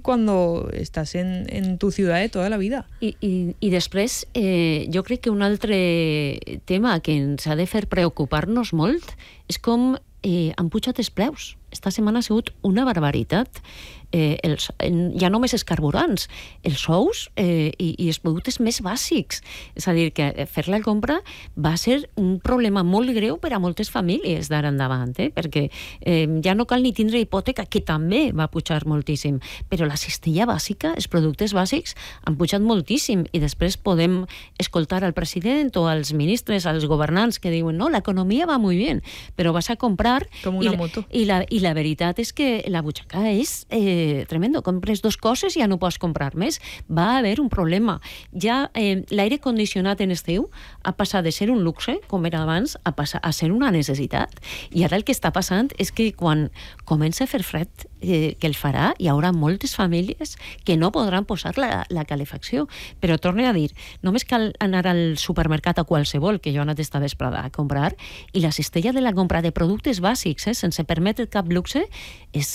cuando estás en tu ciudad de toda la vida. I després, jo crec que un altre tema que ens ha de fer preocupar-nos molt és com han pujat els preus. Esta setmana ha sigut una barbaritat. Ja només els carburants, els sous i els productes més bàsics. És a dir, que fer la compra va ser un problema molt greu per a moltes famílies d'ara endavant, perquè ja no cal ni tindre hipoteca, que també va pujar moltíssim, però la cistella bàsica, els productes bàsics, han pujat moltíssim, i després podem escoltar al president o als ministres, als governants, que diuen, no, l'economia va molt bé, però vas a comprar... Com una moto. I la veritat és que la butxaca és tremendo. Compres dos coses i ja no pots comprar més. Va haver un problema. Ja l'aire condicionat en estiu ha passat de ser un luxe, com era abans, a ser una necessitat. I ara el que està passant és que quan comença a fer fred, que el farà, hi haurà moltes famílies que no podran posar la calefacció. Però torno a dir, només cal anar al supermercat a qualsevol, que jo he anat esta vesprada a comprar, i la cistella de la compra de productes bàsics, sense permetre cap luxe, és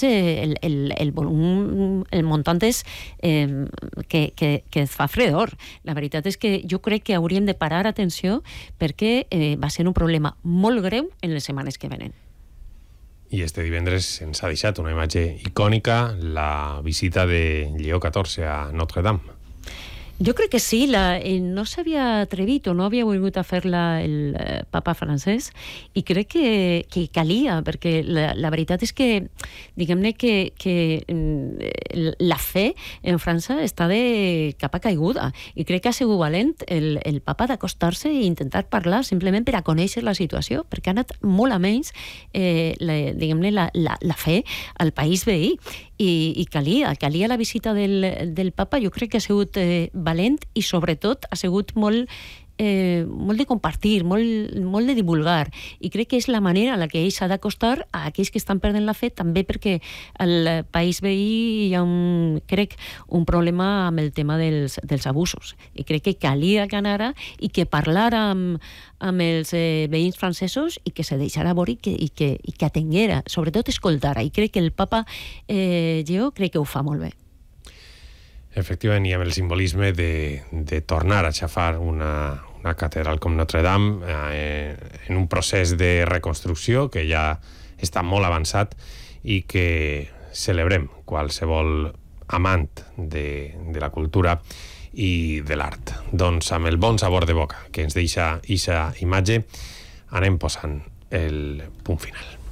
el muntant és que et fa fredor. La veritat és que jo crec que hauríem de parar atenció perquè va ser un problema molt greu en les setmanes que venen. I este divendres ens ha deixat una imatge icònica, la visita de Lleó XIV a Notre Dame. Jo crec que sí, no s'havia atrevit o no havia volgut a fer-la el papa francès, i crec que calia, perquè la veritat és que, diguem-ne que la fe en França està de capa caiguda, i crec que ha sigut valent el papa d'acostar-se i intentar parlar simplement per a conèixer la situació, perquè ha anat molt a menys, diguem-ne, la fe al país veí, i calia la visita del papa. Jo crec que ha sigut valent i sobretot ha sigut molt de compartir, molt de divulgar, i crec que és la manera en la que ell s'ha d'acostar a aquells que estan perdent la fe, també perquè al país veí hi ha un problema amb el tema dels abusos, i crec que calia que anara i que parlara amb els veïns francesos i que se deixara veure i que atenguera, sobretot escoltara, i crec que el papa Lleó crec que ho fa molt bé. Efectivament, i amb el simbolisme de tornar a xafar una catedral com Notre Dame en un procés de reconstrucció que ja està molt avançat i que celebrem qualsevol amant de la cultura i de l'art. Doncs amb el bon sabor de boca que ens deixa ixa imatge anem posant el punt final.